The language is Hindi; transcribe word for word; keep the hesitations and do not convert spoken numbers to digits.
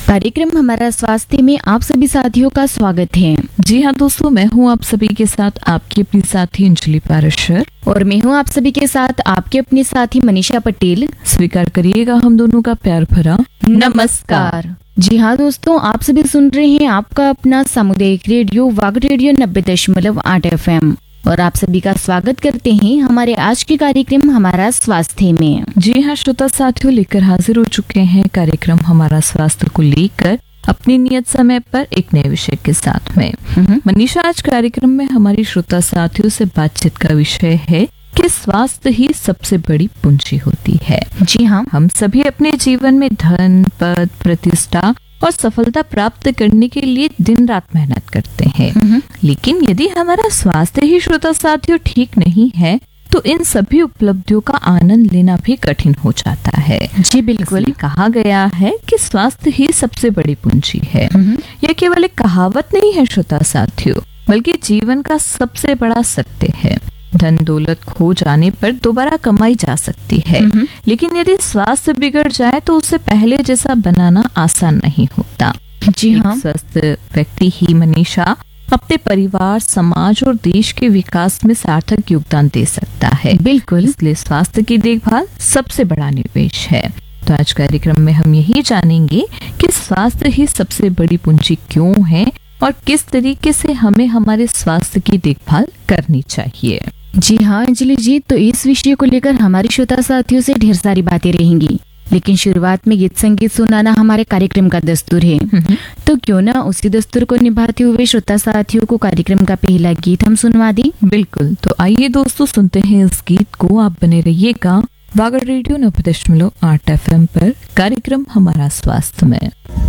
कार्यक्रम हमारा स्वास्थ्य में आप सभी साथियों का स्वागत है। जी हाँ दोस्तों, मैं हूँ आप सभी के साथ आपकी अपनी साथी अंजलि पाराशर और मैं हूँ आप सभी के साथ आपके अपने साथी मनीषा पटेल। स्वीकार करिएगा हम दोनों का प्यार भरा नमस्कार। जी हाँ दोस्तों, आप सभी सुन रहे हैं आपका अपना सामुदायिक रेडियो वाग रेडियो नब्बे दशमलव आठ एफ एम और आप सभी का स्वागत करते हैं हमारे आज के कार्यक्रम हमारा स्वास्थ्य में। जी हाँ श्रोता साथियों, लेकर हाजिर हो चुके हैं कार्यक्रम हमारा स्वास्थ्य को लेकर अपनी नियत समय पर एक नए विषय के साथ में। मनीषा, आज कार्यक्रम में हमारी श्रोता साथियों से बातचीत का विषय है कि स्वास्थ्य ही सबसे बड़ी पूंजी होती है। जी हाँ, हम सभी अपने जीवन में धन, पद, प्रतिष्ठा और सफलता प्राप्त करने के लिए दिन रात मेहनत करते हैं, लेकिन यदि हमारा स्वास्थ्य ही श्रोता साथियों ठीक नहीं है तो इन सभी उपलब्धियों का आनंद लेना भी कठिन हो जाता है। जी बिल्कुल, कहा गया है कि स्वास्थ्य ही सबसे बड़ी पूंजी है। यह केवल एक कहावत नहीं है श्रोता साथियों, बल्कि जीवन का सबसे बड़ा सत्य है। धन दौलत खो जाने पर दोबारा कमाई जा सकती है, लेकिन यदि स्वास्थ्य बिगड़ जाए तो उसे पहले जैसा बनाना आसान नहीं होता। जी हाँ, स्वस्थ व्यक्ति ही मनीषा अपने परिवार, समाज और देश के विकास में सार्थक योगदान दे सकता है। बिल्कुल, इसलिए स्वास्थ्य की देखभाल सबसे बड़ा निवेश है। तो आज कार्यक्रम में हम यही जानेंगे कि स्वास्थ्य ही सबसे बड़ी पूंजी क्यों है और किस तरीके से हमें हमारे स्वास्थ्य की देखभाल करनी चाहिए। जी हाँ अंजलि जी, तो इस विषय को लेकर हमारे श्रोता साथियों से ढेर सारी बातें रहेंगी, लेकिन शुरुआत में गीत संगीत सुनाना हमारे कार्यक्रम का दस्तूर है। तो क्यों ना उसी दस्तूर को निभाते हुए श्रोता साथियों को कार्यक्रम का पहला गीत हम सुनवा दें। बिल्कुल, तो आइए दोस्तों सुनते हैं इस गीत को। आप बने रहिएगा वागड़ रेडियो नब्बे दशमलव आठ एफ एम पर कार्यक्रम हमारा स्वास्थ्य में।